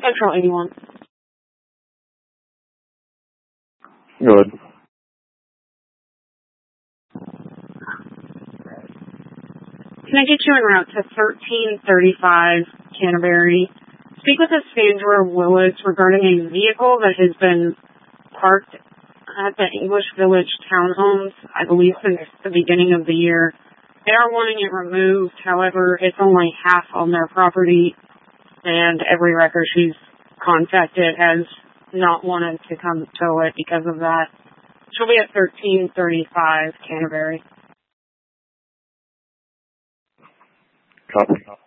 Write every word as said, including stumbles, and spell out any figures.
Central eighty-one. Good. Can I get you en route to thirteen thirty-five Canterbury? Speak with a Sandra Willis regarding a vehicle that has been parked at the English Village townhomes, I believe, since the beginning of the year. They are wanting it removed. However, it's only half on their property, and every record she's contacted has not wanted to come tow it because of that. She'll be at thirteen thirty-five Canterbury. Copy.